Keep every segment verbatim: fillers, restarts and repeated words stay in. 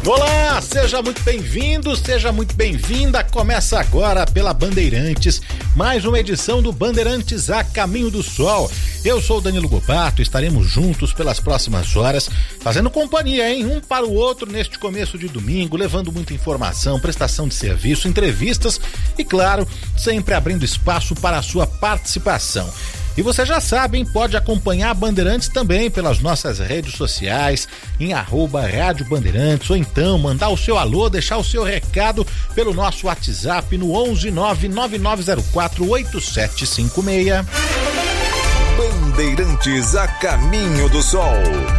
Olá, seja muito bem-vindo, seja muito bem-vinda. Começa agora pela Bandeirantes, mais uma edição do Bandeirantes a Caminho do Sol. Eu sou o Danilo Gobato, estaremos juntos pelas próximas horas, fazendo companhia, hein? Um para o outro neste começo de domingo, levando muita informação, prestação de serviço, entrevistas e, claro, sempre abrindo espaço para a sua participação. E você já sabe, hein? Pode acompanhar a Bandeirantes também pelas nossas redes sociais, em arroba Rádio Bandeirantes, ou então mandar o seu alô, deixar o seu recado pelo nosso WhatsApp no onze nove nove nove zero quatro oito sete cinco seis. Bandeirantes a Caminho do Sol.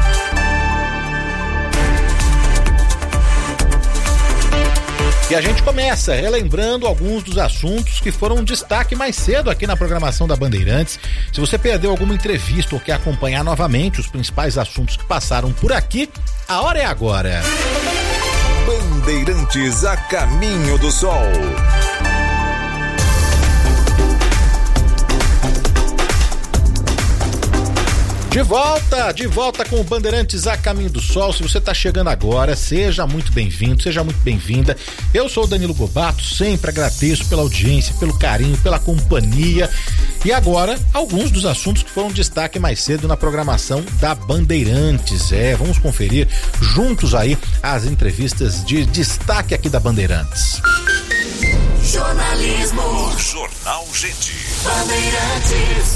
E a gente começa relembrando alguns dos assuntos que foram um destaque mais cedo aqui na programação da Bandeirantes. Se você perdeu alguma entrevista ou quer acompanhar novamente os principais assuntos que passaram por aqui, a hora é agora. Bandeirantes a Caminho do Sol. De volta, de volta com o Bandeirantes a Caminho do Sol. Se você está chegando agora, seja muito bem-vindo, seja muito bem-vinda. Eu sou o Danilo Gobato, sempre agradeço pela audiência, pelo carinho, pela companhia. E agora, alguns dos assuntos que foram destaque mais cedo na programação da Bandeirantes. É, vamos conferir juntos aí as entrevistas de destaque aqui da Bandeirantes. Jornalismo. Jornal Gente. Bandeirantes.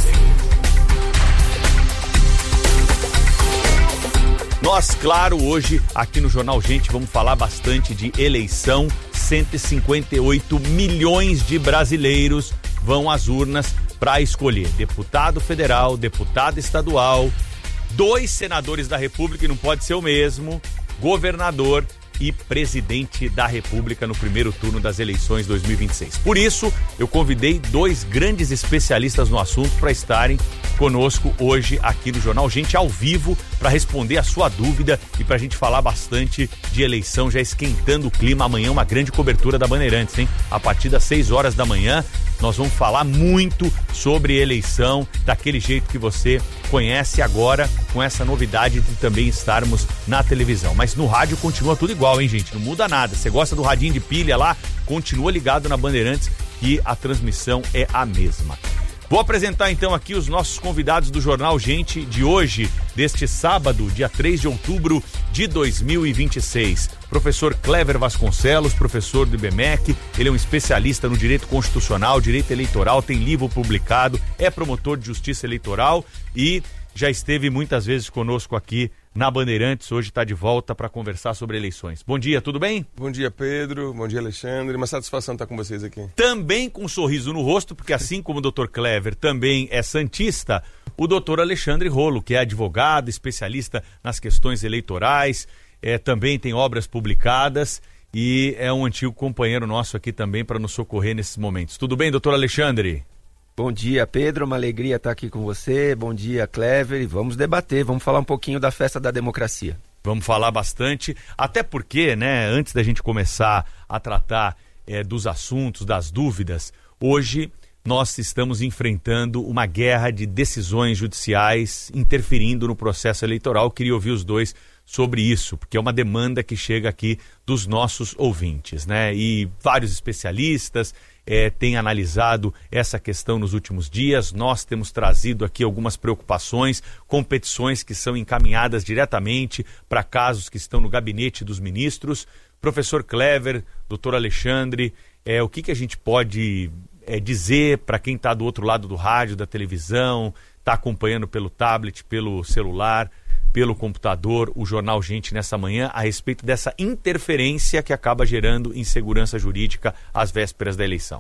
Nós, claro, hoje aqui no Jornal Gente vamos falar bastante de eleição. cento e cinquenta e oito milhões de brasileiros vão às urnas para escolher deputado federal, deputado estadual, dois senadores da República, e não pode ser o mesmo, governador e presidente da República no primeiro turno das eleições dois mil e vinte e seis. Por isso, eu convidei dois grandes especialistas no assunto para estarem conosco hoje aqui no Jornal Gente ao vivo para responder a sua dúvida e para a gente falar bastante de eleição, já esquentando o clima. Amanhã uma grande cobertura da Bandeirantes, hein? A partir das seis horas da manhã nós vamos falar muito sobre eleição, daquele jeito que você conhece agora, com essa novidade de também estarmos na televisão. Mas no rádio continua tudo igual, hein, gente? Não muda nada. Você gosta do radinho de pilha lá? Continua ligado na Bandeirantes, que a transmissão é a mesma. Vou apresentar então aqui os nossos convidados do Jornal Gente de hoje, deste sábado, dia três de outubro de dois mil e vinte e seis. Professor Clever Vasconcelos, professor do I B M E C, ele é um especialista no direito constitucional, direito eleitoral, tem livro publicado, é promotor de justiça eleitoral e já esteve muitas vezes conosco aqui na Bandeirantes, hoje está de volta para conversar sobre eleições. Bom dia, tudo bem? Bom dia, Pedro. Bom dia, Alexandre. Uma satisfação estar com vocês aqui. Também com um sorriso no rosto, porque assim como o doutor Clever também é santista, o doutor Alexandre Rolo, que é advogado, especialista nas questões eleitorais, é, também tem obras publicadas e é um antigo companheiro nosso aqui também para nos socorrer nesses momentos. Tudo bem, doutor Alexandre? Bom dia, Pedro, uma alegria estar aqui com você. Bom dia, Clever, e vamos debater, vamos falar um pouquinho da festa da democracia. Vamos falar bastante, até porque, né, antes da gente começar a tratar é, dos assuntos, das dúvidas, hoje nós estamos enfrentando uma guerra de decisões judiciais interferindo no processo eleitoral. Eu queria ouvir os dois sobre isso, porque é uma demanda que chega aqui dos nossos ouvintes, né? E vários especialistas É, tem analisado essa questão nos últimos dias. Nós temos trazido aqui algumas preocupações, competições que são encaminhadas diretamente para casos que estão no gabinete dos ministros. Professor Clever, doutor Alexandre, é, o que, que a gente pode é, dizer para quem está do outro lado do rádio, da televisão, está acompanhando pelo tablet, pelo celular, pelo computador, o Jornal Gente nessa manhã, a respeito dessa interferência que acaba gerando insegurança jurídica às vésperas da eleição?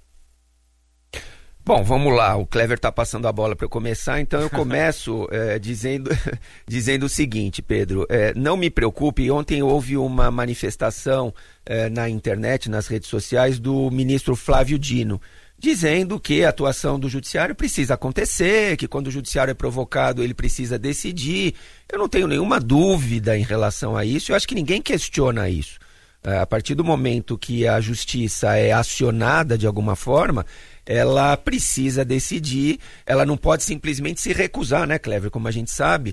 Bom, vamos lá, o Clever está passando a bola para eu começar, então eu começo é, dizendo, dizendo o seguinte, Pedro, é, não me preocupe, ontem houve uma manifestação é, na internet, nas redes sociais, do ministro Flávio Dino, dizendo que a atuação do judiciário precisa acontecer, que quando o judiciário é provocado ele precisa decidir. Eu não tenho nenhuma dúvida em relação a isso, eu acho que ninguém questiona isso. A partir do momento que a justiça é acionada de alguma forma, ela precisa decidir, ela não pode simplesmente se recusar, né, Clever? Como a gente sabe,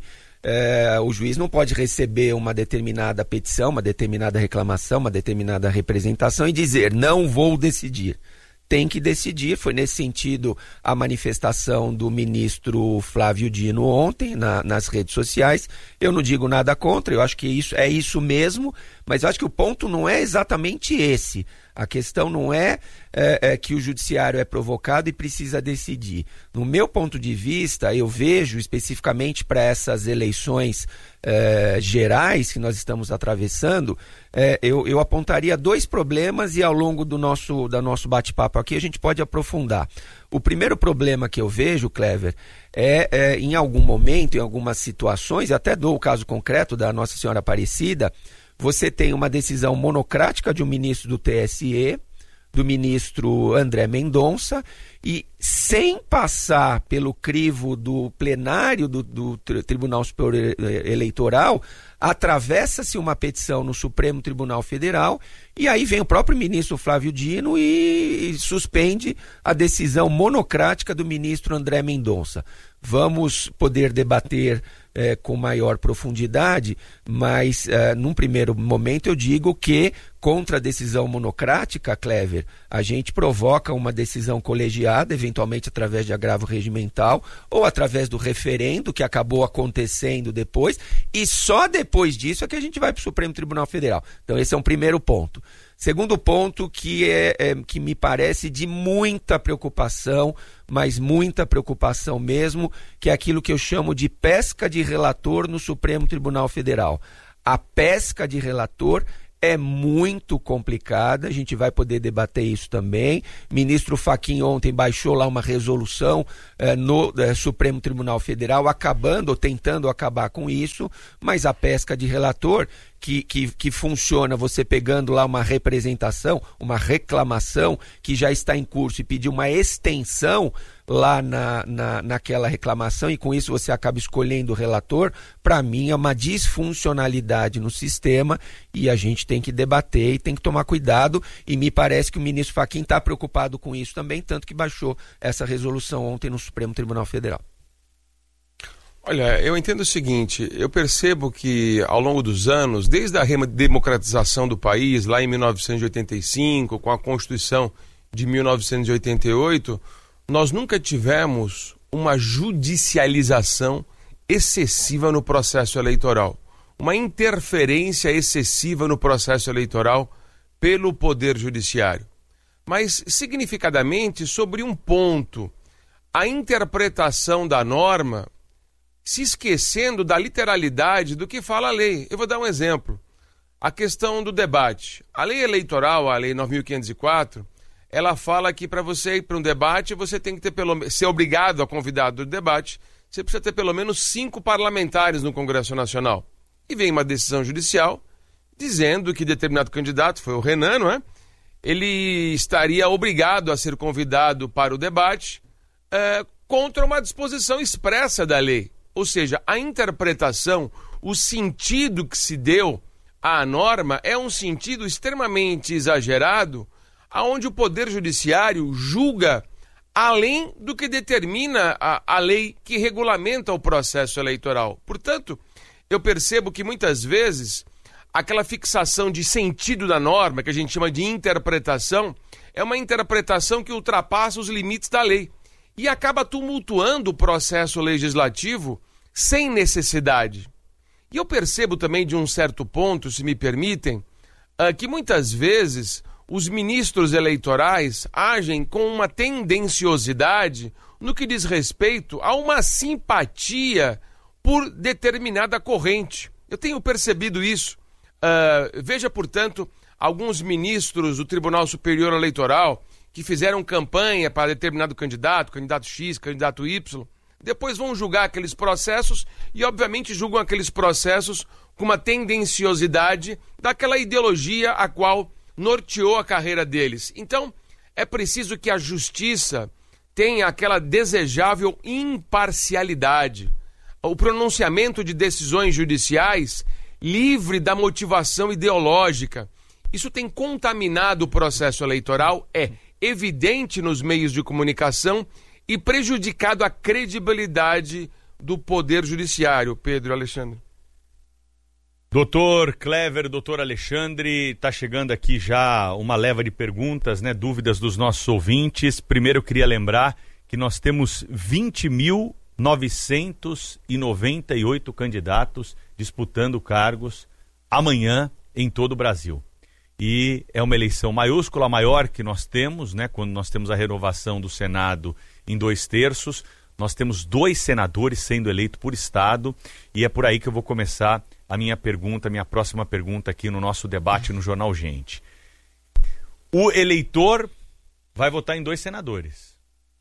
É, o juiz não pode receber uma determinada petição, uma determinada reclamação, uma determinada representação e dizer, não vou decidir. Tem que decidir, foi nesse sentido a manifestação do ministro Flávio Dino ontem na, nas redes sociais. Eu não digo nada contra, eu acho que isso é isso mesmo, mas eu acho que o ponto não é exatamente esse. A questão não é, é, é que o judiciário é provocado e precisa decidir. No meu ponto de vista, eu vejo especificamente para essas eleições é, gerais que nós estamos atravessando, é, eu, eu apontaria dois problemas e ao longo do nosso, do nosso bate-papo aqui a gente pode aprofundar. O primeiro problema que eu vejo, Clever, é, é em algum momento, em algumas situações, até dou o caso concreto da Nossa Senhora Aparecida, você tem uma decisão monocrática de um ministro do T S E, do ministro André Mendonça, e sem passar pelo crivo do plenário do, do Tribunal Superior Eleitoral, atravessa-se uma petição no Supremo Tribunal Federal, e aí vem o próprio ministro Flávio Dino e suspende a decisão monocrática do ministro André Mendonça. Vamos poder debater É, com maior profundidade, mas é, num primeiro momento eu digo que contra a decisão monocrática, Clever, a gente provoca uma decisão colegiada, eventualmente através de agravo regimental ou através do referendo que acabou acontecendo depois, e só depois disso é que a gente vai para o Supremo Tribunal Federal. Então esse é um primeiro ponto. Segundo ponto que, é, é, que me parece de muita preocupação, mas muita preocupação mesmo, que é aquilo que eu chamo de pesca de relator no Supremo Tribunal Federal. A pesca de relator é muito complicada, a gente vai poder debater isso também. Ministro Fachin ontem baixou lá uma resolução eh, no eh, Supremo Tribunal Federal, acabando ou tentando acabar com isso, mas a pesca de relator, que, que, que funciona você pegando lá uma representação, uma reclamação que já está em curso e pedir uma extensão lá na, na, naquela reclamação e com isso você acaba escolhendo o relator, para mim é uma disfuncionalidade no sistema e a gente tem que debater e tem que tomar cuidado, e me parece que o ministro Fachin está preocupado com isso também, tanto que baixou essa resolução ontem no Supremo Tribunal Federal. Olha, eu entendo o seguinte, eu percebo que ao longo dos anos, desde a redemocratização do país, lá em mil novecentos e oitenta e cinco, com a Constituição de mil novecentos e oitenta e oito, nós nunca tivemos uma judicialização excessiva no processo eleitoral, uma interferência excessiva no processo eleitoral pelo Poder Judiciário. Mas, significadamente, sobre um ponto, a interpretação da norma, se esquecendo da literalidade do que fala a lei. Eu vou dar um exemplo. A questão do debate. A lei eleitoral, a lei nove mil quinhentos e quatro, ela fala que para você ir para um debate, você tem que ter pelo, ser obrigado a convidado do debate, você precisa ter pelo menos cinco parlamentares no Congresso Nacional. E vem uma decisão judicial dizendo que determinado candidato, foi o Renan, não é? Ele estaria obrigado a ser convidado para o debate é, contra uma disposição expressa da lei. Ou seja, a interpretação, o sentido que se deu à norma é um sentido extremamente exagerado, aonde o Poder Judiciário julga além do que determina a, a lei que regulamenta o processo eleitoral. Portanto, eu percebo que muitas vezes aquela fixação de sentido da norma, que a gente chama de interpretação, é uma interpretação que ultrapassa os limites da lei e acaba tumultuando o processo legislativo sem necessidade. E eu percebo também de um certo ponto, se me permitem, que muitas vezes os ministros eleitorais agem com uma tendenciosidade no que diz respeito a uma simpatia por determinada corrente. Eu tenho percebido isso. Uh, veja, portanto, alguns ministros do Tribunal Superior Eleitoral que fizeram campanha para determinado candidato, candidato X, candidato Y, depois vão julgar aqueles processos e, obviamente, julgam aqueles processos com uma tendenciosidade daquela ideologia a qual norteou a carreira deles. Então, é preciso que a justiça tenha aquela desejável imparcialidade, o pronunciamento de decisões judiciais livre da motivação ideológica. Isso tem contaminado o processo eleitoral, é evidente nos meios de comunicação e prejudicado a credibilidade do Poder Judiciário, Pedro e Alexandre. Doutor Clever, doutor Alexandre, está chegando aqui já uma leva de perguntas, né, dúvidas dos nossos ouvintes. Primeiro eu queria lembrar que nós temos vinte mil novecentos e noventa e oito candidatos disputando cargos amanhã em todo o Brasil. E é uma eleição maiúscula, a maior que nós temos, né, quando nós temos a renovação do Senado em dois terços. Nós temos dois senadores sendo eleitos por estado e é por aí que eu vou começar a minha pergunta, a minha próxima pergunta aqui no nosso debate no Jornal Gente. O eleitor vai votar em dois senadores.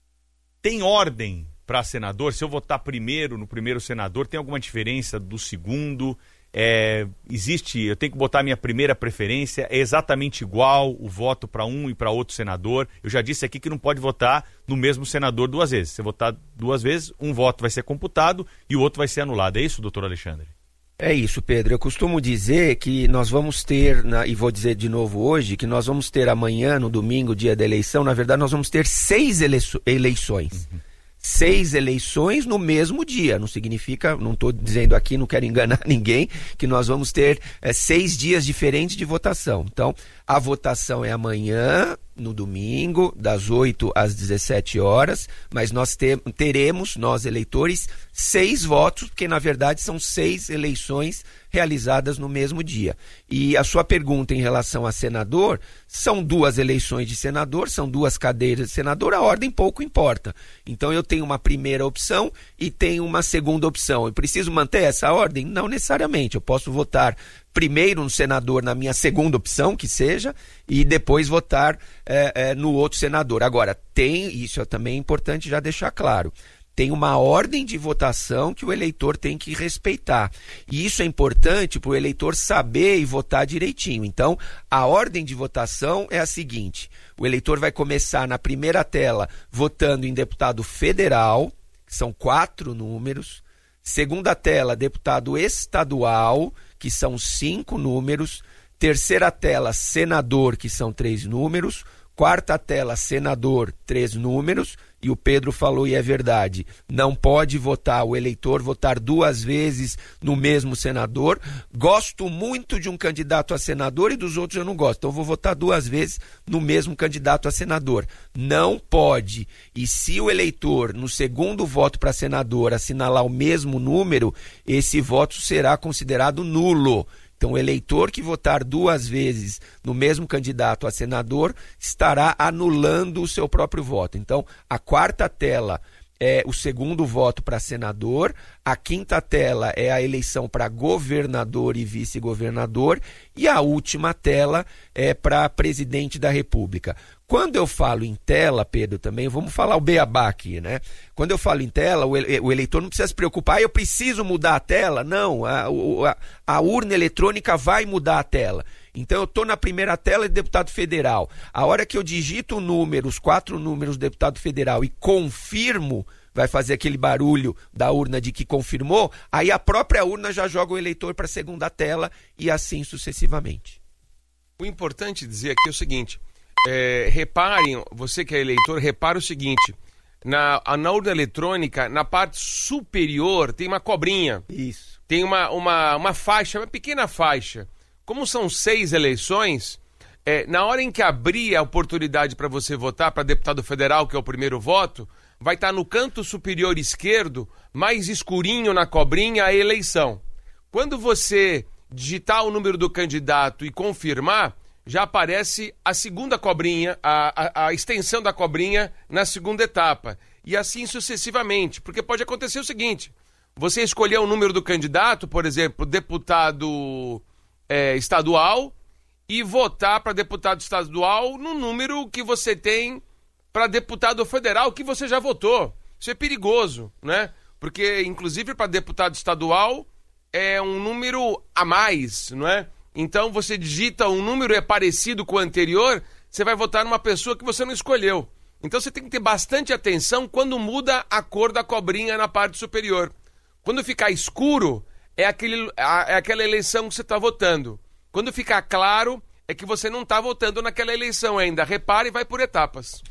Tem ordem para senador? Se eu votar primeiro no primeiro senador, tem alguma diferença do segundo? É, existe, eu tenho que botar minha primeira preferência, é exatamente igual o voto para um e para outro senador? Eu já disse aqui que não pode votar no mesmo senador duas vezes. Se você votar duas vezes, um voto vai ser computado e o outro vai ser anulado. É isso, doutor Alexandre? É isso, Pedro. Eu costumo dizer que nós vamos ter, na, e vou dizer de novo hoje, que nós vamos ter amanhã, no domingo, dia da eleição, na verdade nós vamos ter seis eleiço- eleições. Uhum. Seis eleições no mesmo dia. Não significa, não estou dizendo aqui, não quero enganar ninguém, que nós vamos ter é, seis dias diferentes de votação. Então, a votação é amanhã, no domingo, das oito às dezessete horas, mas nós te- teremos, nós eleitores, seis votos, porque na verdade são seis eleições realizadas no mesmo dia. E a sua pergunta em relação a senador, são duas eleições de senador, são duas cadeiras de senador, a ordem pouco importa. Então eu tenho uma primeira opção e tenho uma segunda opção. Eu preciso manter essa ordem? Não necessariamente. Eu posso votar primeiro no senador na minha segunda opção, que seja, e depois votar é, é, no outro senador. Agora, tem, isso é também importante já deixar claro, tem uma ordem de votação que o eleitor tem que respeitar. E isso é importante para o eleitor saber e votar direitinho. Então, a ordem de votação é a seguinte: o eleitor vai começar na primeira tela votando em deputado federal, que são quatro números. Segunda tela, deputado estadual, que são cinco números. Terceira tela, senador, que são três números. Quarta tela, senador, três números. E o Pedro falou, e é verdade, não pode votar, o eleitor votar duas vezes no mesmo senador. Gosto muito de um candidato a senador e dos outros eu não gosto, então eu vou votar duas vezes no mesmo candidato a senador. Não pode. E se o eleitor, no segundo voto para senador, assinalar o mesmo número, esse voto será considerado nulo. Então, o eleitor que votar duas vezes no mesmo candidato a senador estará anulando o seu próprio voto. Então, a quarta tela é o segundo voto para senador, a quinta tela é a eleição para governador e vice-governador e a última tela é para presidente da República. Quando eu falo em tela, Pedro, também, vamos falar o beabá aqui, né? Quando eu falo em tela, o eleitor não precisa se preocupar, ah, eu preciso mudar a tela? Não, a, a, a urna eletrônica vai mudar a tela. Então eu estou na primeira tela de deputado federal. A hora que eu digito o número, os quatro números do deputado federal e confirmo, vai fazer aquele barulho da urna de que confirmou, aí a própria urna já joga o eleitor para a segunda tela e assim sucessivamente. O importante dizer aqui é o seguinte, é, reparem, você que é eleitor, repare o seguinte, na, na urna eletrônica, na parte superior tem uma cobrinha. Isso. Tem uma, uma, uma faixa, uma pequena faixa. Como são seis eleições, é, na hora em que abrir a oportunidade para você votar para deputado federal, que é o primeiro voto, vai estar no canto superior esquerdo, mais escurinho na cobrinha, a eleição. Quando você digitar o número do candidato e confirmar, já aparece a segunda cobrinha, a, a, a extensão da cobrinha na segunda etapa. E assim sucessivamente, porque pode acontecer o seguinte, você escolher o número do candidato, por exemplo, deputado é, estadual, e votar para deputado estadual no número que você tem para deputado federal, que você já votou. Isso é perigoso, né? Porque, inclusive, para deputado estadual é um número a mais, não é? Então, você digita um número é parecido com o anterior, você vai votar numa pessoa que você não escolheu. Então, você tem que ter bastante atenção quando muda a cor da cobrinha na parte superior. Quando ficar escuro, é, aquele, é aquela eleição que você está votando. Quando ficar claro, é que você não está votando naquela eleição ainda. Repare e vai por etapas.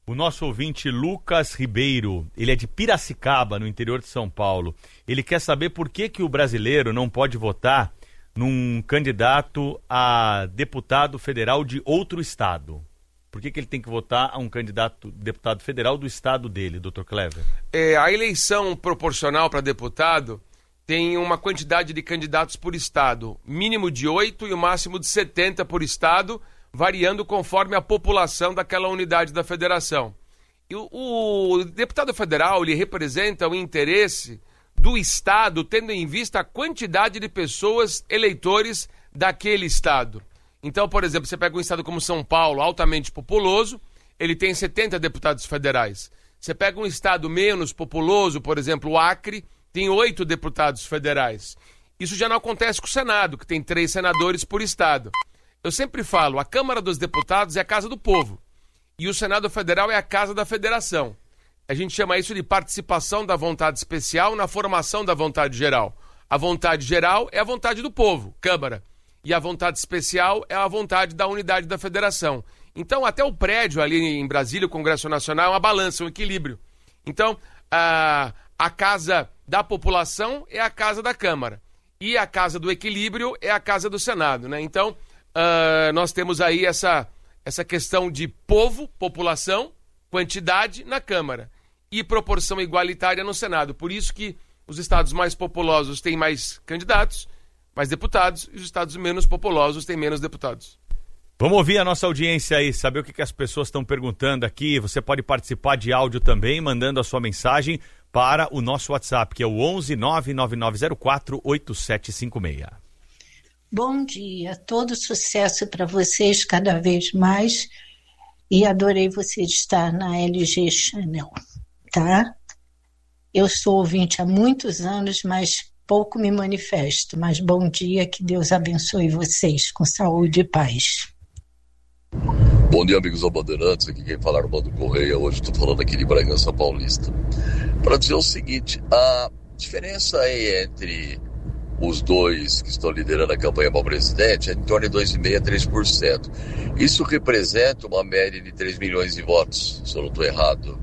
O nosso ouvinte Lucas Ribeiro, ele é de Piracicaba, no interior de São Paulo. Ele quer saber por que, que o brasileiro não pode votar num candidato a deputado federal de outro estado. Por que, que ele tem que votar a um candidato deputado federal do estado dele, doutor Clever? É, a eleição proporcional para deputado tem uma quantidade de candidatos por estado, mínimo de oito e o máximo de setenta por estado, variando conforme a população daquela unidade da federação. E o, o deputado federal, ele representa o interesse do estado, tendo em vista a quantidade de pessoas, eleitores daquele estado. Então, por exemplo, você pega um estado como São Paulo, altamente populoso, ele tem setenta deputados federais. Você pega um estado menos populoso, por exemplo, o Acre, tem oito deputados federais. Isso já não acontece com o Senado, que tem três senadores por estado. Eu sempre falo, a Câmara dos Deputados é a casa do povo e o Senado Federal é a casa da federação. A gente chama isso de participação da vontade especial na formação da vontade geral. A vontade geral é a vontade do povo, Câmara, e a vontade especial é a vontade da unidade da federação. Então, até o prédio ali em Brasília, o Congresso Nacional, é uma balança, um equilíbrio. Então, a, a casa da população é a casa da Câmara e a casa do equilíbrio é a casa do Senado, né? Então, Uh, nós temos aí essa, essa questão de povo, população, quantidade na Câmara e proporção igualitária no Senado. Por isso que os estados mais populosos têm mais candidatos, mais deputados, e os estados menos populosos têm menos deputados. Vamos ouvir a nossa audiência aí, saber o que, que as pessoas estão perguntando aqui. Você pode participar de áudio também, mandando a sua mensagem para o nosso WhatsApp, que é o onze nove nove nove zero quatro oito sete cinco seis. Bom dia, todo sucesso para vocês cada vez mais e adorei você estar na L G Channel, tá? Eu sou ouvinte há muitos anos, mas pouco me manifesto, mas bom dia, que Deus abençoe vocês com saúde e paz. Bom dia, amigos da Bandeirantes, aqui quem fala é o Armando Correia, hoje estou falando aqui de Bragança Paulista. Para dizer o seguinte, a diferença aí entre os dois que estão liderando a campanha para o presidente é em torno de dois vírgula cinco a três por cento. Isso representa uma média de três milhões de votos, se eu não estou errado.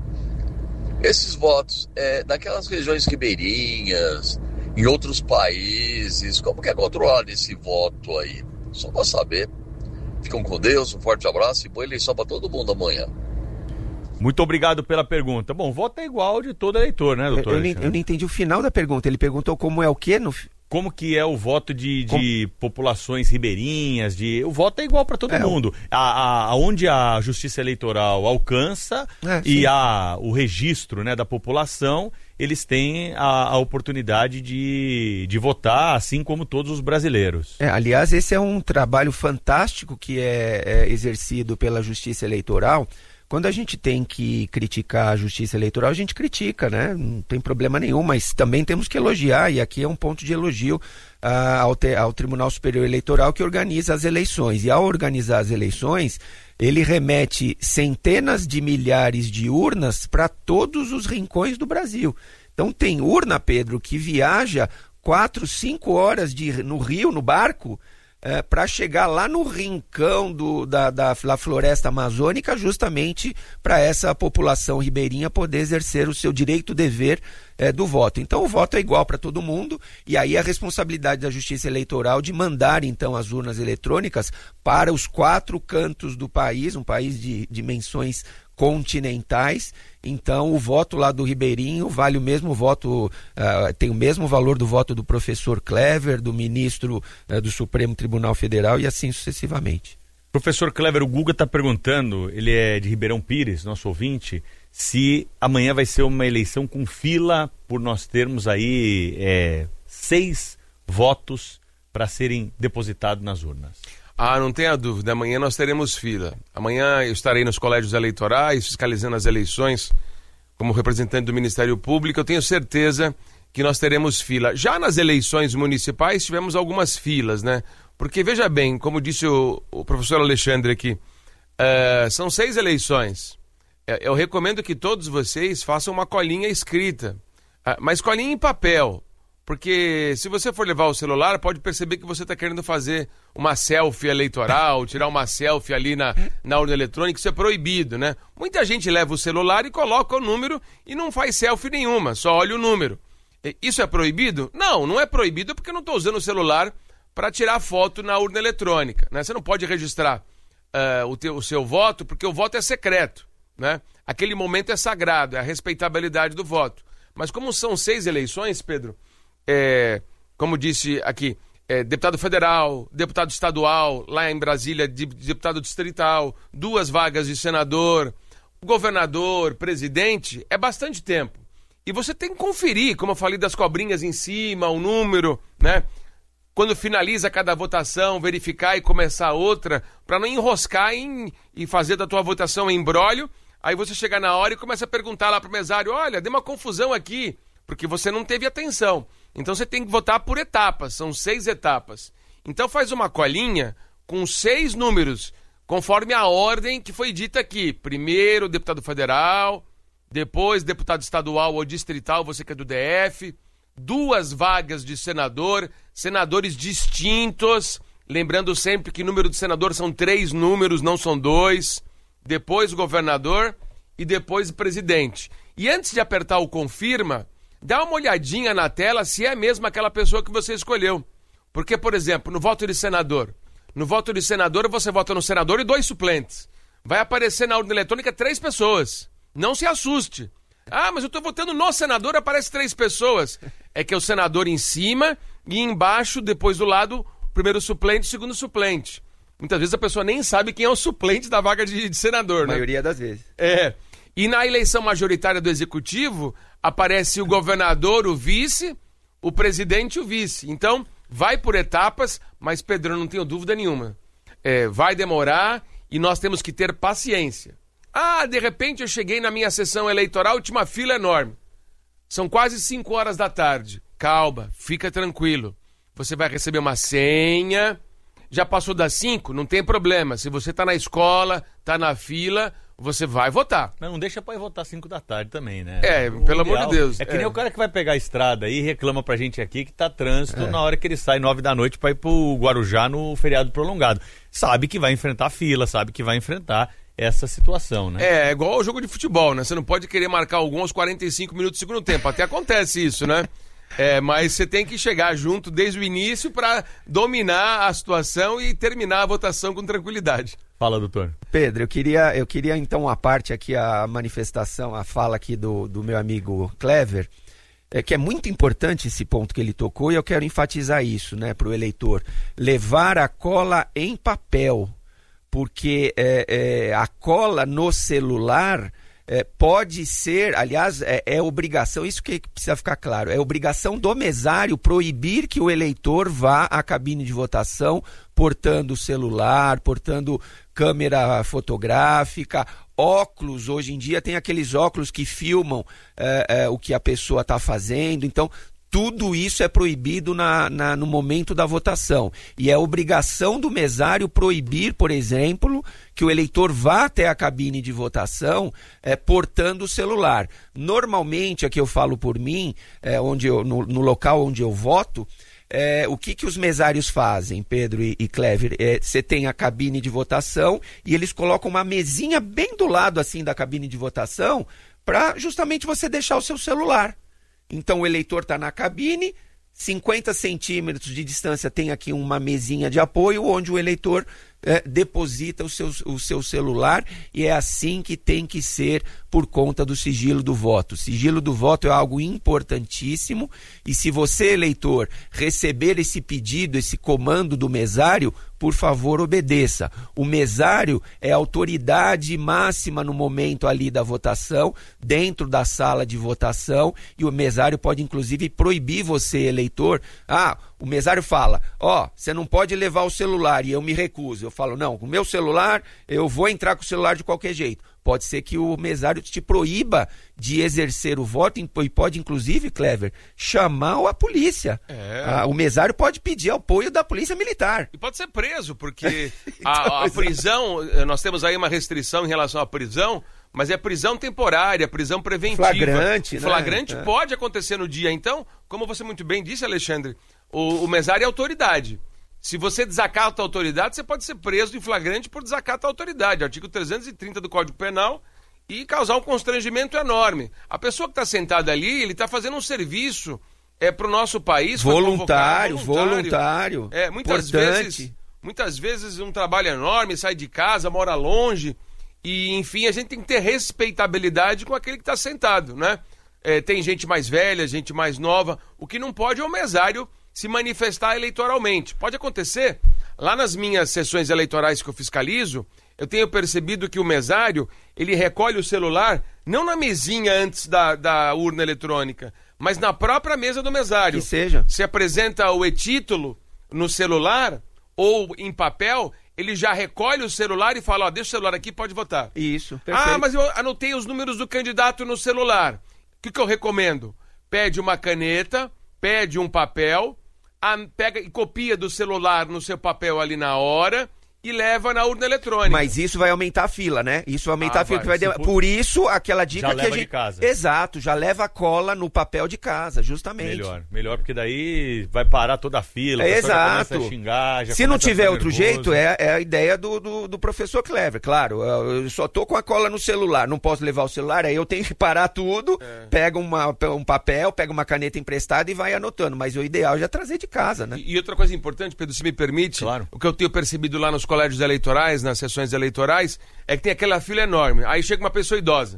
Esses votos, é, naquelas regiões ribeirinhas, em outros países, como que é controlado esse voto aí? Só para saber. Ficam com Deus, um forte abraço e boa eleição para todo mundo amanhã. Muito obrigado pela pergunta. Bom, o voto é igual de todo eleitor, né, doutor? Eu, eu, nem, eu não entendi o final da pergunta. Ele perguntou como é o quê? No... Como que é o voto de, de populações ribeirinhas, de... o voto é igual para todo é, mundo. A, a, aonde a justiça eleitoral alcança é, e a, o registro, né, da população, eles têm a, a oportunidade de, de votar, assim como todos os brasileiros. É, aliás, esse é um trabalho fantástico que é, é exercido pela justiça eleitoral. Quando a gente tem que criticar a justiça eleitoral, a gente critica, né? Não tem problema nenhum, mas também temos que elogiar, e aqui é um ponto de elogio uh, ao, te, ao Tribunal Superior Eleitoral, que organiza as eleições. E ao organizar as eleições, ele remete centenas de milhares de urnas para todos os rincões do Brasil. Então tem urna, Pedro, que viaja quatro, cinco horas de, no rio, no barco, É, para chegar lá no rincão do, da, da, da floresta amazônica, justamente para essa população ribeirinha poder exercer o seu direito dever é, do voto. Então o voto é igual para todo mundo, e aí a responsabilidade da Justiça Eleitoral de mandar então as urnas eletrônicas para os quatro cantos do país, um país de dimensões continentais. Então o voto lá do ribeirinho vale o mesmo voto, uh, tem o mesmo valor do voto do professor Clever, do ministro uh, do Supremo Tribunal Federal e assim sucessivamente. Professor Clever, o Guga está perguntando, ele é de Ribeirão Pires, nosso ouvinte, se amanhã vai ser uma eleição com fila por nós termos aí é, seis votos para serem depositados nas urnas. Ah, não tenha dúvida, amanhã nós teremos fila. Amanhã eu estarei nos colégios eleitorais, fiscalizando as eleições como representante do Ministério Público. Eu tenho certeza que nós teremos fila. Já nas eleições municipais tivemos algumas filas, né? Porque, veja bem, como disse o, o professor Alexandre aqui, uh, são seis eleições. Eu recomendo que todos vocês façam uma colinha escrita, uh, mas colinha em papel, Porque se você for levar o celular, pode perceber que você está querendo fazer uma selfie eleitoral, tirar uma selfie ali na, na urna eletrônica, isso é proibido, né? Muita gente leva o celular e coloca o número e não faz selfie nenhuma, só olha o número. Isso é proibido? Não, não é proibido porque eu não estou usando o celular para tirar foto na urna eletrônica, né? Você não pode registrar uh, o, teu, o seu voto porque o voto é secreto, né? Aquele momento é sagrado, é a respeitabilidade do voto. Mas como são seis eleições, Pedro... É, como disse aqui, é, deputado federal, deputado estadual, lá em Brasília, de, deputado distrital, duas vagas de senador, governador, presidente, é bastante tempo. E você tem que conferir, como eu falei das cobrinhas em cima, o número, né? Quando finaliza cada votação, verificar e começar outra, para não enroscar em, e fazer da tua votação em imbróglio, aí você chega na hora e começa a perguntar lá pro mesário, olha, deu uma confusão aqui, porque você não teve atenção. Então você tem que votar por etapas, são seis etapas. Então faz uma colinha com seis números, conforme a ordem que foi dita aqui. Primeiro, deputado federal, depois deputado estadual ou distrital, você que é do D F, duas vagas de senador, senadores distintos, lembrando sempre que número de senador são três números, não são dois, depois governador e depois presidente. E antes de apertar o confirma, dá uma olhadinha na tela se é mesmo aquela pessoa que você escolheu. Porque, por exemplo, no voto de senador, no voto de senador você vota no senador e dois suplentes. Vai aparecer na urna eletrônica três pessoas. Não se assuste. Ah, mas eu estou votando no senador, aparece três pessoas. É que é o senador em cima e embaixo, depois do lado, o primeiro suplente e o segundo suplente. Muitas vezes a pessoa nem sabe quem é o suplente da vaga de, de senador, a né? A maioria das vezes. É. E na eleição majoritária do executivo, aparece o governador, o vice, o presidente e o vice. Então, vai por etapas, mas, Pedro, eu não tenho dúvida nenhuma. É, vai demorar e nós temos que ter paciência. Ah, de repente eu cheguei na minha sessão eleitoral, tinha uma fila enorme. São quase cinco horas da tarde. Calma, fica tranquilo. Você vai receber uma senha. Já passou das cinco? Não tem problema. Se você está na escola, está na fila... você vai votar. Mas não deixa pra ir votar cinco da tarde também, né? É, o pelo ideal, amor de Deus. É que é. nem o cara que vai pegar a estrada aí e reclama pra gente aqui que tá trânsito É. na hora que ele sai nove da noite pra ir pro Guarujá no feriado prolongado. Sabe que vai enfrentar fila, sabe que vai enfrentar essa situação, né? É, é igual ao jogo de futebol, né? Você não pode querer marcar algum aos quarenta e cinco minutos do segundo tempo. Até acontece isso, né? É, mas você tem que chegar junto desde o início para dominar a situação e terminar a votação com tranquilidade. Fala, doutor. Pedro, eu queria, eu queria então a parte aqui, a manifestação, a fala aqui do, do meu amigo Clever, é que é muito importante esse ponto que ele tocou e eu quero enfatizar isso, né, para o eleitor. Levar a cola em papel, porque é, é, a cola no celular... É, pode ser, aliás, é, é obrigação, isso que precisa ficar claro, é obrigação do mesário proibir que o eleitor vá à cabine de votação portando o celular, portando câmera fotográfica, óculos. Hoje em dia tem aqueles óculos que filmam é, é, o que a pessoa está fazendo, então... tudo isso é proibido na, na, no momento da votação. E é obrigação do mesário proibir, por exemplo, que o eleitor vá até a cabine de votação é, portando o celular. Normalmente, aqui eu falo por mim, é, onde eu, no, no local onde eu voto, é, o que, que os mesários fazem, Pedro e, e Clever? Você é, tem a cabine de votação e eles colocam uma mesinha bem do lado assim da cabine de votação para justamente você deixar o seu celular. Então o eleitor está na cabine, cinquenta centímetros de distância tem aqui uma mesinha de apoio onde o eleitor é, deposita o seu, o seu celular e é assim que tem que ser por conta do sigilo do voto. O sigilo do voto é algo importantíssimo e se você, eleitor, receber esse pedido, esse comando do mesário, por favor, obedeça. O mesário é a autoridade máxima no momento ali da votação, dentro da sala de votação, e o mesário pode, inclusive, proibir você, eleitor. Ah, o mesário fala, ó, oh, você não pode levar o celular, e eu me recuso. Eu falo, não, com o meu celular, eu vou entrar com o celular de qualquer jeito. Pode ser que o mesário te proíba de exercer o voto e pode, inclusive, Clever, chamar a polícia. É. Ah, o mesário pode pedir apoio da polícia militar. E pode ser preso, porque então, a, a prisão, nós temos aí uma restrição em relação à prisão, mas é prisão temporária, prisão preventiva. Flagrante, o flagrante né? pode acontecer no dia. Então, como você muito bem disse, Alexandre, o, o mesário é autoridade. Se você desacata a autoridade, você pode ser preso em flagrante por desacato à autoridade. Artigo trezentos e trinta do Código Penal, e causar um constrangimento enorme. A pessoa que está sentada ali, ele está fazendo um serviço é, para o nosso país. Voluntário, voluntário. voluntário. É, muitas vezes, muitas vezes um trabalho enorme, sai de casa, mora longe, e enfim, a gente tem que ter respeitabilidade com aquele que está sentado, né? É, tem gente mais velha, gente mais nova. O que não pode é o mesário se manifestar eleitoralmente. Pode acontecer, lá nas minhas sessões eleitorais que eu fiscalizo, eu tenho percebido que o mesário, ele recolhe o celular, não na mesinha antes da, da urna eletrônica, mas na própria mesa do mesário. Que seja. Se apresenta o e-título no celular ou em papel, ele já recolhe o celular e fala, ó, deixa o celular aqui, pode votar. Isso, perfeito. Ah, mas eu anotei os números do candidato no celular. O que, que eu recomendo? Pede uma caneta, pede um papel, a, pega e copia do celular no seu papel ali na hora e leva na urna eletrônica. Mas isso vai aumentar a fila, né? Isso vai aumentar Ah, a fila. vai. Que vai Se de... Por isso, aquela dica Já que leva a gente... de casa. Exato, já leva a cola no papel de casa, justamente. Melhor, melhor, porque daí vai parar toda a fila, É, a pessoa já exato. começa a xingar, já Se não começa a tiver ficar outro nervoso. jeito, é, é a ideia do, do, do professor Clever, claro. Eu só tô com a cola no celular, não posso levar o celular, aí eu tenho que parar tudo, É. pega uma, um papel, pega uma caneta emprestada e vai anotando. Mas o ideal é já trazer de casa, né? E, e outra coisa importante, Pedro, se me permite, Claro. o que eu tenho percebido lá nos colégios eleitorais, nas sessões eleitorais, é que tem aquela fila enorme. Aí chega uma pessoa idosa.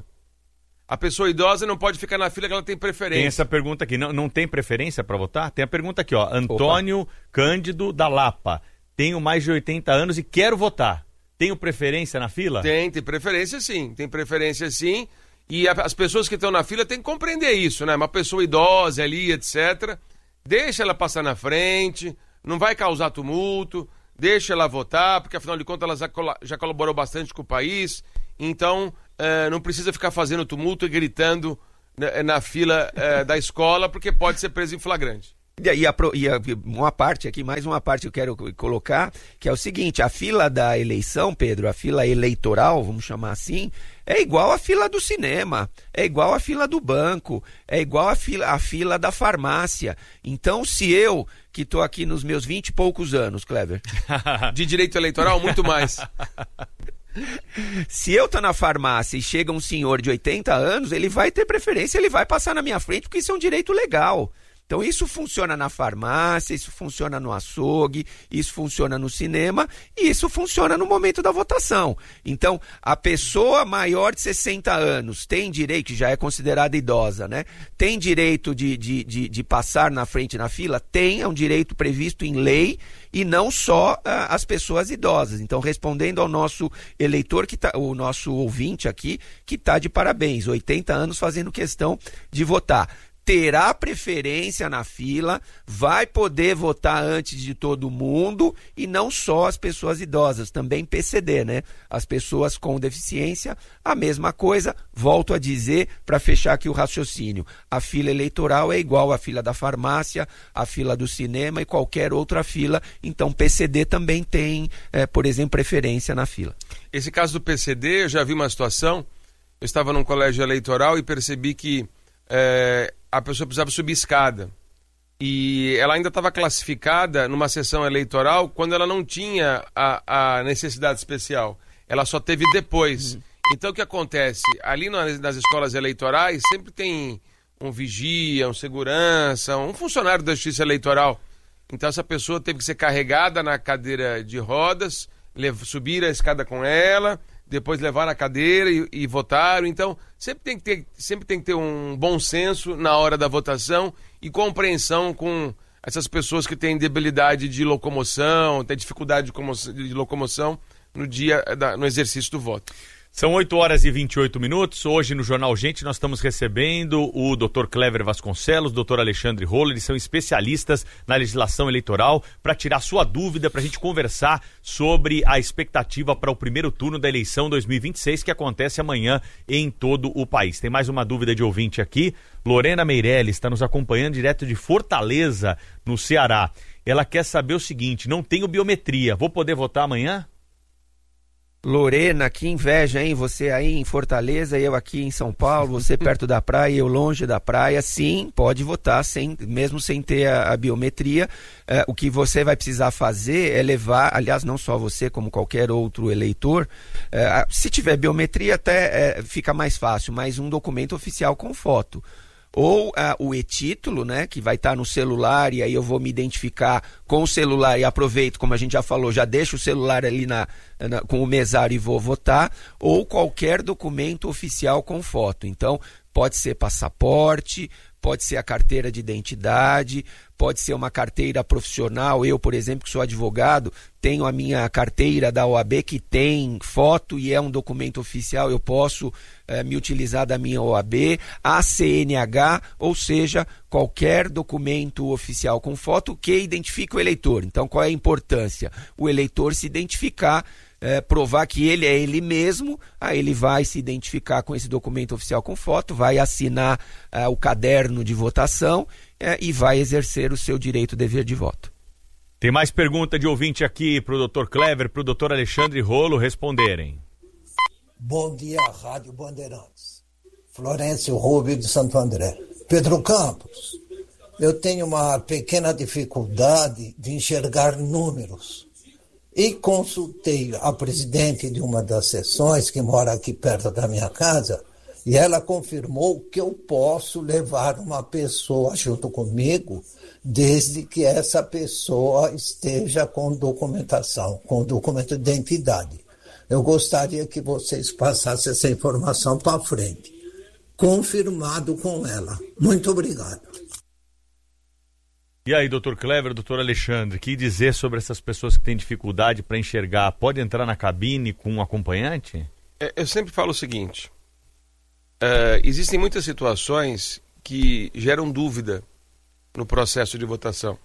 A pessoa idosa não pode ficar na fila que ela tem preferência. Tem essa pergunta aqui, não, não tem preferência para votar? Tem a pergunta aqui, ó, Antônio Opa. Cândido da Lapa. Tenho mais de oitenta anos e quero votar. Tenho preferência na fila? Tem, tem preferência sim, tem preferência sim. E a, as pessoas que estão na fila têm que compreender isso, né? Uma pessoa idosa ali, etcétera. Deixa ela passar na frente, não vai causar tumulto, deixa ela votar, porque afinal de contas ela já, col- já colaborou bastante com o país. Então, eh, não precisa ficar fazendo tumulto e gritando na, na fila eh, da escola, porque pode ser preso em flagrante. E, e, a, e a, uma parte aqui, mais uma parte que eu quero colocar, que é o seguinte, a fila da eleição, Pedro, a fila eleitoral, vamos chamar assim, é igual a fila do cinema, é igual a fila do banco, é igual a fila, a fila da farmácia. Então, se eu, que estou aqui nos meus vinte e poucos anos, Clever... De direito eleitoral, muito mais. Se eu tô na farmácia e chega um senhor de oitenta anos, ele vai ter preferência, ele vai passar na minha frente, porque isso é um direito legal. Então isso funciona na farmácia, isso funciona no açougue, isso funciona no cinema e isso funciona no momento da votação. Então a pessoa maior de sessenta anos tem direito, que já é considerada idosa, né? Tem direito de, de, de, de passar na frente na fila? Tem, é um direito previsto em lei e não só ah, as pessoas idosas. Então respondendo ao nosso eleitor, que tá, o nosso ouvinte aqui, que está de parabéns, oitenta anos fazendo questão de votar. Terá preferência na fila, vai poder votar antes de todo mundo e não só as pessoas idosas, também P C D, né? As pessoas com deficiência, a mesma coisa, volto a dizer para fechar aqui o raciocínio. A fila eleitoral é igual à fila da farmácia, a fila do cinema e qualquer outra fila, então P C D também tem, é, por exemplo, preferência na fila. Esse caso do P C D, eu já vi uma situação, eu estava num colégio eleitoral e percebi que é, a pessoa precisava subir escada. E ela ainda estava classificada numa sessão eleitoral quando ela não tinha a, a necessidade especial. Ela só teve depois. Uhum. Então o que acontece? Ali nas, nas escolas eleitorais sempre tem um vigia, um segurança, um funcionário da justiça eleitoral. Então essa pessoa teve que ser carregada na cadeira de rodas, lev- subir a escada com ela, depois levar na cadeira e, e votaram. Então, sempre tem, que ter, sempre tem que ter um bom senso na hora da votação e compreensão com essas pessoas que têm debilidade de locomoção, têm dificuldade de, como, de locomoção no dia, da, no exercício do voto. São oito horas e vinte e oito minutos. Hoje no Jornal Gente nós estamos recebendo o doutor Clever Vasconcelos, doutor Alexandre Roller, eles são especialistas na legislação eleitoral, para tirar sua dúvida, para a gente conversar sobre a expectativa para o primeiro turno da eleição dois mil e vinte e seis, que acontece amanhã em todo o país. Tem mais uma dúvida de ouvinte aqui. Lorena Meirelles está nos acompanhando direto de Fortaleza, no Ceará. Ela quer saber o seguinte: não tenho biometria, vou poder votar amanhã? Lorena, que inveja, hein? Você aí em Fortaleza, eu aqui em São Paulo, você perto da praia, eu longe da praia. Sim, pode votar, sem, mesmo sem ter a, a biometria. É, o que você vai precisar fazer é levar, aliás, não só você, como qualquer outro eleitor, é, se tiver biometria até é, fica mais fácil, mas um documento oficial com foto. Ou ah, o e-título, né, que vai estar no celular, e aí eu vou me identificar com o celular e aproveito, como a gente já falou, já deixo o celular ali na, na, com o mesário e vou votar, ou qualquer documento oficial com foto. Então, pode ser passaporte, pode ser a carteira de identidade, pode ser uma carteira profissional. Eu, por exemplo, que sou advogado, tenho a minha carteira da O A B que tem foto e é um documento oficial, eu posso eh, me utilizar da minha O A B, a C N H, ou seja, qualquer documento oficial com foto que identifique o eleitor. Então, qual é a importância? O eleitor se identificar, É, provar que ele é ele mesmo, aí ele vai se identificar com esse documento oficial com foto, vai assinar uh, o caderno de votação uh, e vai exercer o seu direito dever de voto. Tem mais pergunta de ouvinte aqui para o doutor Clever, para o doutor Alexandre Rolo responderem. Bom dia, Rádio Bandeirantes. Florencio Rubio de Santo André. Pedro Campos, eu tenho uma pequena dificuldade de enxergar números. E consultei a presidente de uma das sessões, que mora aqui perto da minha casa, e ela confirmou que eu posso levar uma pessoa junto comigo, desde que essa pessoa esteja com documentação, com documento de identidade. Eu gostaria que vocês passassem essa informação para frente. Confirmado com ela. Muito obrigado. E aí, doutor Clever, doutor Alexandre, o que dizer sobre essas pessoas que têm dificuldade para enxergar? Pode entrar na cabine com um acompanhante? É, eu sempre falo o seguinte, uh, existem muitas situações que geram dúvida no processo de votação.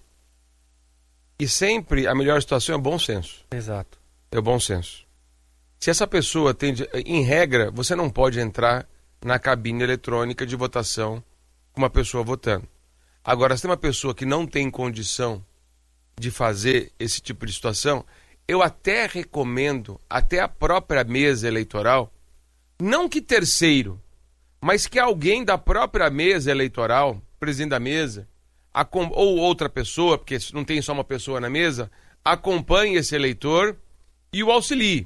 E sempre a melhor situação é o bom senso. Exato. É o bom senso. Se essa pessoa tem, em regra, você não pode entrar na cabine eletrônica de votação com uma pessoa votando. Agora, se tem uma pessoa que não tem condição de fazer esse tipo de situação, eu até recomendo, até a própria mesa eleitoral, não que terceiro, mas que alguém da própria mesa eleitoral, presidente da mesa, ou outra pessoa, porque não tem só uma pessoa na mesa, acompanhe esse eleitor e o auxilie,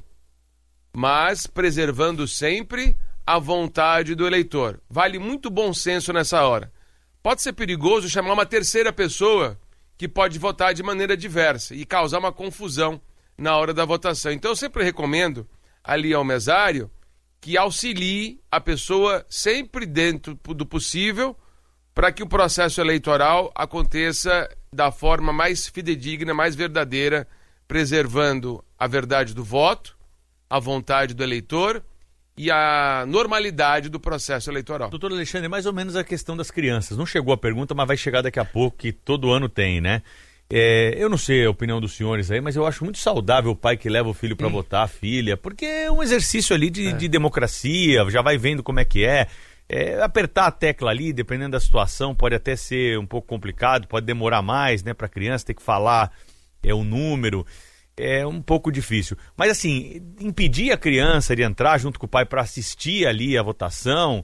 mas preservando sempre a vontade do eleitor. Vale muito bom senso nessa hora. Pode ser perigoso chamar uma terceira pessoa que pode votar de maneira diversa e causar uma confusão na hora da votação. Então eu sempre recomendo ali ao mesário que auxilie a pessoa sempre dentro do possível para que o processo eleitoral aconteça da forma mais fidedigna, mais verdadeira, preservando a verdade do voto, a vontade do eleitor e a normalidade do processo eleitoral. Doutor Alexandre, mais ou menos a questão das crianças. Não chegou a pergunta, mas vai chegar daqui a pouco, que todo ano tem, né? É, eu não sei a opinião dos senhores aí, mas eu acho muito saudável o pai que leva o filho para votar, a filha, porque é um exercício ali de, é. de democracia, já vai vendo como é que é. É, apertar a tecla ali, dependendo da situação, pode até ser um pouco complicado, pode demorar mais, né, para a criança ter que falar é, o número. É um pouco difícil. Mas assim, impedir a criança de entrar junto com o pai para assistir ali a votação,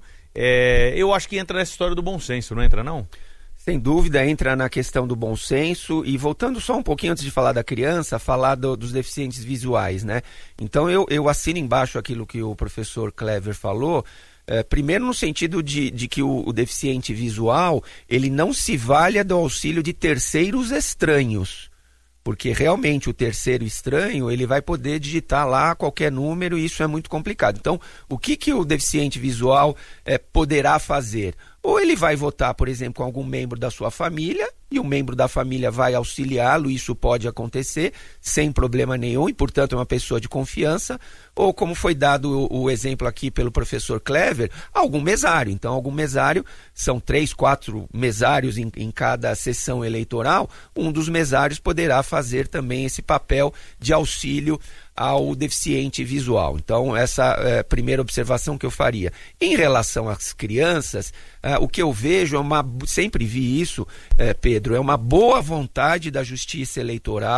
é, eu acho que entra nessa história do bom senso, não entra não? Sem dúvida, entra na questão do bom senso. E voltando só um pouquinho antes de falar da criança, falar do, dos deficientes visuais, né? Então eu, eu assino embaixo aquilo que o professor Clever falou. É, primeiro no sentido de, de que o, o deficiente visual, ele não se valha do auxílio de terceiros estranhos. Porque realmente o terceiro estranho, ele vai poder digitar lá qualquer número e isso é muito complicado. Então, o que, que o deficiente visual é, poderá fazer? Ou ele vai votar, por exemplo, com algum membro da sua família e o membro da família vai auxiliá-lo, isso pode acontecer sem problema nenhum e, portanto, é uma pessoa de confiança. Ou, como foi dado o, o exemplo aqui pelo professor Clever, algum mesário. Então, algum mesário, são três, quatro mesários em, em cada sessão eleitoral, um dos mesários poderá fazer também esse papel de auxílio ao deficiente visual. Então, essa é a primeira observação que eu faria. Em relação às crianças, uh, o que eu vejo é uma, sempre vi isso, uh, Pedro, é uma boa vontade da Justiça Eleitoral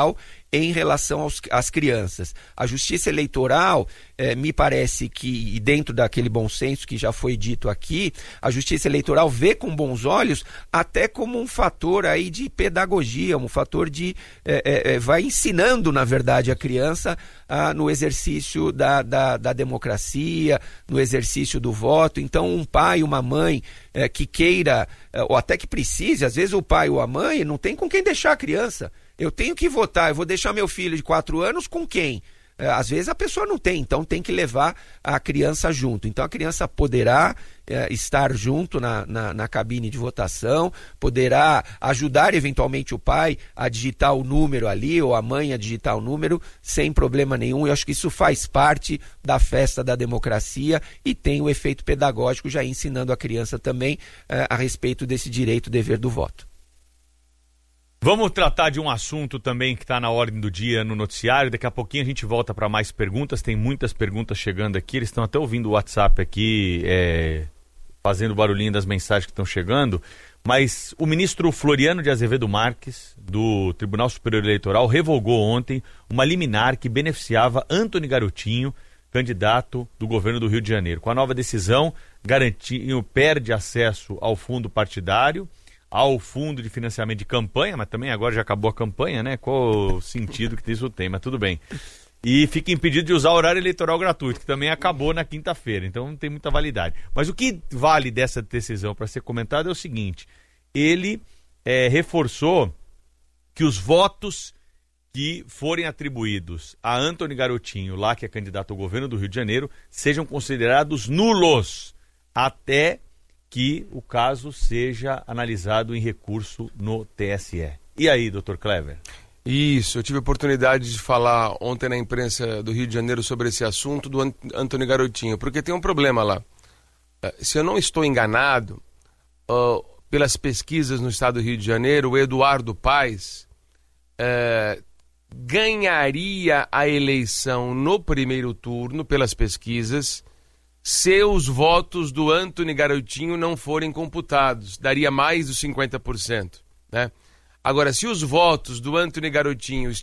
em relação aos, às crianças. A justiça eleitoral, eh, me parece que, dentro daquele bom senso que já foi dito aqui, a justiça eleitoral vê com bons olhos até como um fator aí de pedagogia, um fator de... Eh, eh, vai ensinando, na verdade, a criança ah, no exercício da, da, da democracia, no exercício do voto. Então, um pai, uma mãe eh, que queira, eh, ou até que precise, às vezes o pai ou a mãe não tem com quem deixar a criança. Eu tenho que votar, eu vou deixar meu filho de quatro anos com quem? É, às vezes a pessoa não tem, então tem que levar a criança junto. Então a criança poderá é, estar junto na, na, na cabine de votação, poderá ajudar eventualmente o pai a digitar o número ali, ou a mãe a digitar o número, sem problema nenhum. Eu acho que isso faz parte da festa da democracia e tem o efeito pedagógico, já ensinando a criança também é, a respeito desse direito e dever do voto. Vamos tratar de um assunto também que está na ordem do dia no noticiário. Daqui a pouquinho a gente volta para mais perguntas. Tem muitas perguntas chegando aqui. Eles estão até ouvindo o WhatsApp aqui, é, fazendo barulhinho das mensagens que estão chegando. Mas o ministro Floriano de Azevedo Marques, do Tribunal Superior Eleitoral, revogou ontem uma liminar que beneficiava Antony Garotinho, candidato do governo do Rio de Janeiro. Com a nova decisão, Garotinho perde acesso ao fundo partidário, ao fundo de financiamento de campanha, mas também agora já acabou a campanha, né? Qual o sentido que isso tem, mas tudo bem. E fica impedido de usar o horário eleitoral gratuito, que também acabou na quinta-feira, então não tem muita validade. Mas o que vale dessa decisão para ser comentado é o seguinte: ele é, reforçou que os votos que forem atribuídos a Antony Garotinho, lá que é candidato ao governo do Rio de Janeiro, sejam considerados nulos até que o caso seja analisado em recurso no T S E. E aí, doutor Clever? Isso, eu tive a oportunidade de falar ontem na imprensa do Rio de Janeiro sobre esse assunto do Antony Garotinho, porque tem um problema lá. Se eu não estou enganado, uh, pelas pesquisas no estado do Rio de Janeiro, o Eduardo Paes uh, ganharia a eleição no primeiro turno, pelas pesquisas, se os votos do Antony Garotinho não forem computados. Daria mais dos cinquenta por cento, né? Agora, se os votos do Antony Garotinho